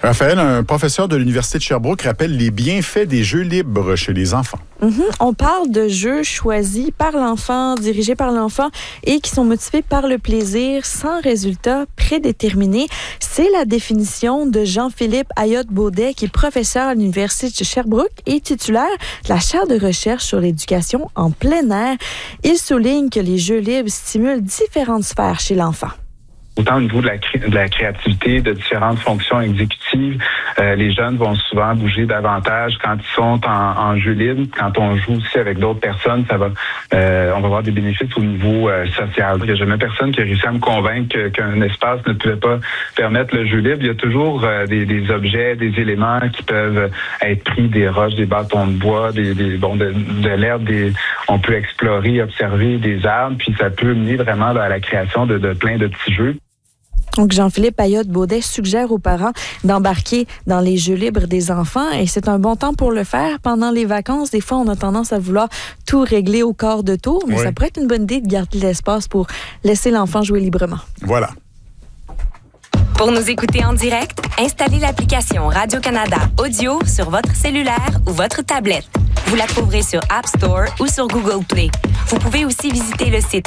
Raphaël, un professeur de l'Université de Sherbrooke, rappelle les bienfaits des jeux libres chez les enfants. On parle de jeux choisis par l'enfant, dirigés par l'enfant et qui sont motivés par le plaisir sans résultat prédéterminé. C'est la définition de Jean-Philippe Ayotte-Baudet, qui est professeur à l'Université de Sherbrooke et titulaire de la chaire de recherche sur l'éducation en plein air. Il souligne que les jeux libres stimulent différentes sphères chez l'enfant. Autant au niveau de la créativité, de différentes fonctions exécutives, les jeunes vont souvent bouger davantage quand ils sont en jeu libre. Quand on joue aussi avec d'autres personnes, on va avoir des bénéfices au niveau social. Il n'y a jamais personne qui a réussi à me convaincre qu'un espace ne pouvait pas permettre le jeu libre. Il y a toujours des objets, des éléments qui peuvent être pris, des roches, des bâtons de bois, de l'herbe. On peut explorer, observer des arbres, puis ça peut mener vraiment à la création de plein de petits jeux. Donc, Jean-Philippe Ayotte-Baudet suggère aux parents d'embarquer dans les jeux libres des enfants et c'est un bon temps pour le faire. Pendant les vacances, des fois, on a tendance à vouloir tout régler au quart de tour, mais ça pourrait être une bonne idée de garder l'espace pour laisser l'enfant jouer librement. Voilà. Pour nous écouter en direct, installez l'application Radio-Canada Audio sur votre cellulaire ou votre tablette. Vous la trouverez sur App Store ou sur Google Play. Vous pouvez aussi visiter le site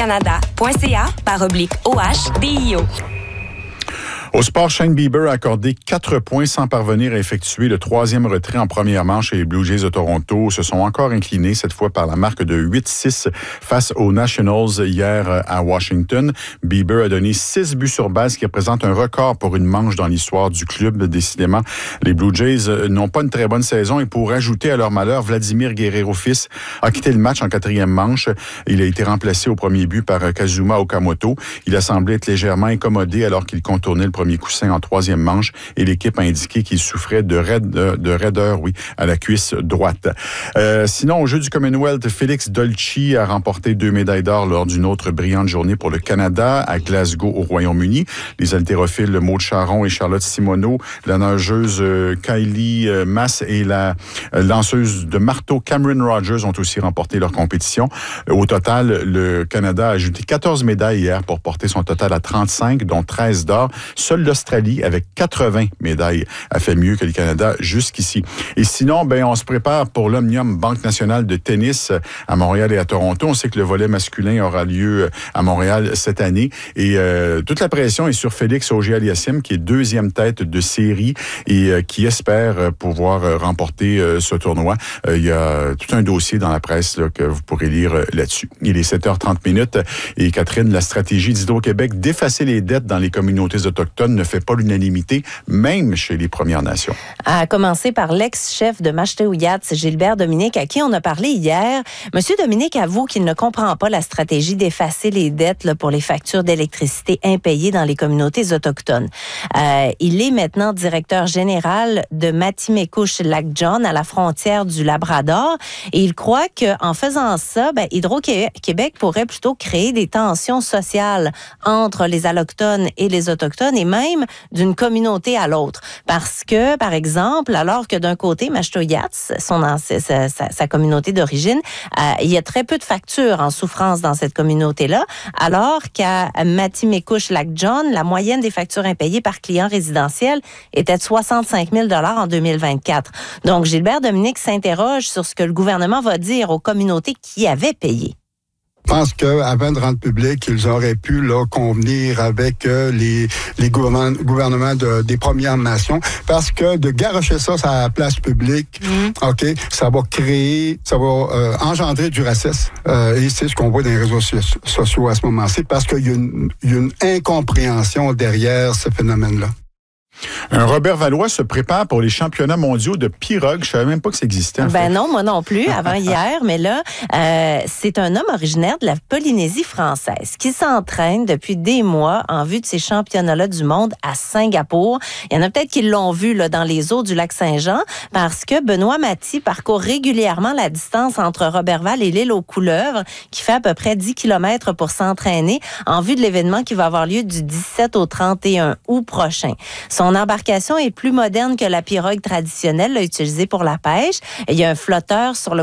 radiocanada.ca/OHDIO. Au sport, Shane Bieber a accordé 4 points sans parvenir à effectuer le 3e retrait en première manche et les Blue Jays de Toronto se sont encore inclinés, cette fois par la marque de 8-6 face aux Nationals hier à Washington. Bieber a donné 6 buts sur base, ce qui représente un record pour une manche dans l'histoire du club. Décidément, les Blue Jays n'ont pas une très bonne saison et pour ajouter à leur malheur, Vladimir Guerrero fils a quitté le match en 4e manche. Il a été remplacé au premier but par Kazuma Okamoto. Il a semblé être légèrement incommodé alors qu'il contournait le premier coussin en 3e manche et l'équipe a indiqué qu'il souffrait de raideur, à la cuisse droite. Sinon, au jeu du Commonwealth, Félix Dolci a remporté 2 médailles d'or lors d'une autre brillante journée pour le Canada à Glasgow au Royaume-Uni. Les haltérophiles Maud Charon et Charlotte Simoneau, la nageuse Kylie Mass et la lanceuse de marteau Cameron Rogers ont aussi remporté leur compétition. Au total, le Canada a ajouté 14 médailles hier pour porter son total à 35, dont 13 d'or. Seule l'Australie, avec 80 médailles, a fait mieux que le Canada jusqu'ici. Et sinon, on se prépare pour l'Omnium Banque nationale de tennis à Montréal et à Toronto. On sait que le volet masculin aura lieu à Montréal cette année. Et toute la pression est sur Félix Auger-Aliassime, qui est 2e tête de série et qui espère pouvoir remporter ce tournoi. Il y a tout un dossier dans la presse que vous pourrez lire là-dessus. Il est 7h30 et Catherine, la stratégie d'Hydro-Québec d'effacer les dettes dans les communautés autochtones ne fait pas l'unanimité, même chez les Premières Nations. À commencer par l'ex-chef de Machetauiats, Gilbert Dominique, à qui on a parlé hier. Monsieur Dominique avoue qu'il ne comprend pas la stratégie d'effacer les dettes pour les factures d'électricité impayées dans les communautés autochtones. Il est maintenant directeur général de Matimekouche-Lac-John à la frontière du Labrador et il croit qu'en faisant ça, Hydro-Québec pourrait plutôt créer des tensions sociales entre les Allochtones et les Autochtones et même d'une communauté à l'autre. Parce que, par exemple, alors que d'un côté, Machetauiats, sa communauté d'origine, il y a très peu de factures en souffrance dans cette communauté-là, alors qu'à Matimekouche-Lac-John, la moyenne des factures impayées par client résidentiel était de 65 000 $ en 2024. Donc, Gilbert Dominique s'interroge sur ce que le gouvernement va dire aux communautés qui avaient payé. Je pense qu'avant de rendre public, ils auraient pu convenir avec les gouvernements des Premières Nations, parce que de garocher ça sur la place publique, ça va engendrer du racisme. Et c'est ce qu'on voit dans les réseaux sociaux à ce moment-ci, parce qu'il y a une incompréhension derrière ce phénomène-là. Un Robert Valois se prépare pour les championnats mondiaux de pirogue. Je savais même pas que ça existait. Non, moi non plus, avant hier. Mais là, c'est un homme originaire de la Polynésie française qui s'entraîne depuis des mois en vue de ces championnats-là du monde à Singapour. Il y en a peut-être qui l'ont vu dans les eaux du lac Saint-Jean parce que Benoît Maty parcourt régulièrement la distance entre Roberval et l'île aux Couleuvres, qui fait à peu près 10 km pour s'entraîner en vue de l'événement qui va avoir lieu du 17 au 31 août prochain. Son embarcation est plus moderne que la pirogue traditionnelle utilisée pour la pêche. Il y a un flotteur sur le